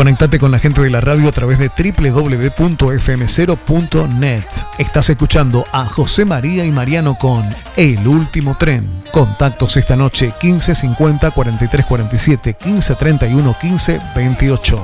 Conectate con la gente de la radio a través de www.fm0.net. Estás escuchando a José María y Mariano con El Último Tren. Contactos esta noche 15 50 43 47 15 31 15 28.